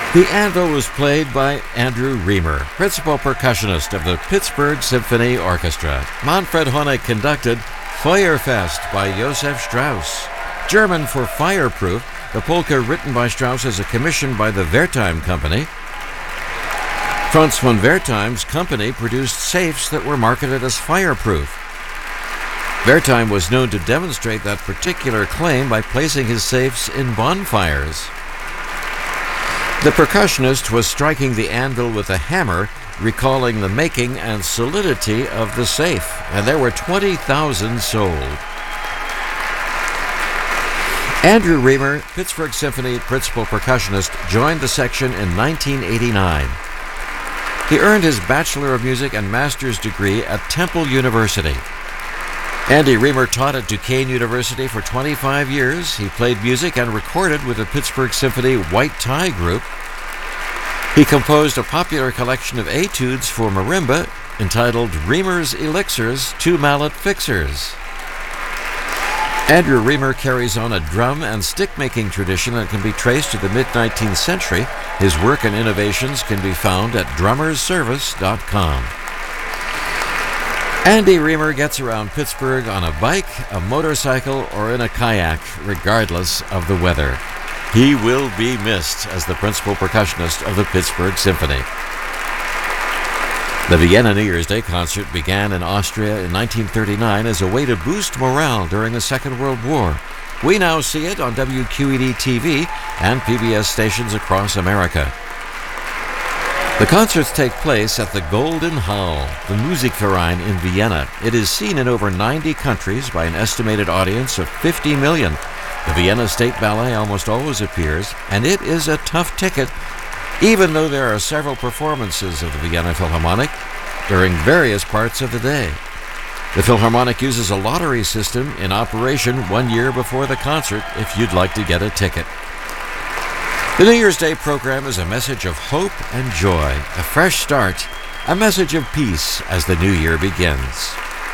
The anvil was played by Andrew Reamer, principal percussionist of the Pittsburgh Symphony Orchestra. Manfred Honeck conducted Feuerfest by Josef Strauss. German for fireproof, the polka written by Strauss is a commission by the Wertheim Company. Franz von Wertheim's company produced safes that were marketed as fireproof. Wertheim was known to demonstrate that particular claim by placing his safes in bonfires. The percussionist was striking the anvil with a hammer, recalling the making and solidity of the safe, and there were 20,000 sold. Andrew Reamer, Pittsburgh Symphony principal percussionist, joined the section in 1989. He earned his Bachelor of Music and Master's degree at Temple University. Andy Reamer taught at Duquesne University for 25 years. He played music and recorded with the Pittsburgh Symphony White Tie Group. He composed a popular collection of etudes for marimba entitled Reamer's Elixirs, Two Mallet Fixers. Andrew Reamer carries on a drum and stick-making tradition that can be traced to the mid-19th century. His work and innovations can be found at drummerservice.com. Andy Reamer gets around Pittsburgh on a bike, a motorcycle, or in a kayak, regardless of the weather. He will be missed as the principal percussionist of the Pittsburgh Symphony. The Vienna New Year's Day concert began in Austria in 1939 as a way to boost morale during the Second World War. We now see it on WQED TV and PBS stations across America. The concerts take place at the Golden Hall, the Musikverein in Vienna. It is seen in over 90 countries by an estimated audience of 50 million. The Vienna State Ballet almost always appears, and it is a tough ticket, even though there are several performances of the Vienna Philharmonic during various parts of the day. The Philharmonic uses a lottery system in operation 1 year before the concert if you'd like to get a ticket. The New Year's Day program is a message of hope and joy, a fresh start, a message of peace as the new year begins.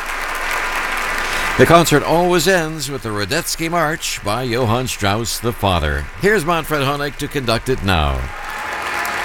The concert always ends with the Radetzky March by Johann Strauss the Father. Here's Manfred Honeck to conduct it now.